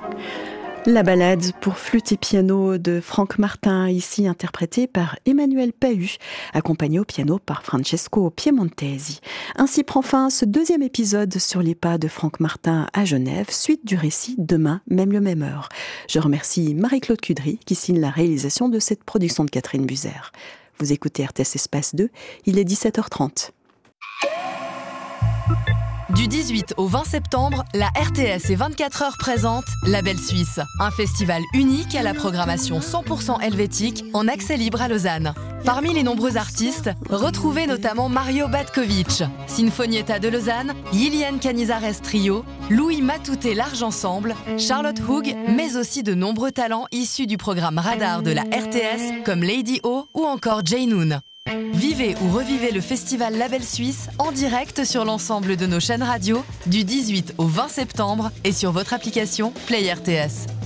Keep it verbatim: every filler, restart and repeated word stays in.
La ballade pour flûte et piano de Franck Martin, ici interprétée par Emmanuel Pahud, accompagné au piano par Francesco Piemontesi. Ainsi prend fin ce deuxième épisode sur les pas de Franck Martin à Genève, suite du récit Demain, même le même heure. Je remercie Marie-Claude Cudry qui signe la réalisation de cette production de Catherine Buzer. Vous écoutez R T S Espace deux, il est dix-sept heures trente. Du dix-huit au vingt septembre, la R T S et vingt-quatre heures présente La Belle Suisse, un festival unique à la programmation cent pour cent helvétique en accès libre à Lausanne. Parmi les nombreux artistes, retrouvez notamment Mario Batkovic, Sinfonietta de Lausanne, Liliane Canizares Trio, Louis Matouté Large Ensemble, Charlotte Hoog, mais aussi de nombreux talents issus du programme Radar de la R T S comme Lady O ou encore Jay Noon. Vivez ou revivez le festival La Belle Suisse en direct sur l'ensemble de nos chaînes radio du dix-huit au vingt septembre et sur votre application Play R T S.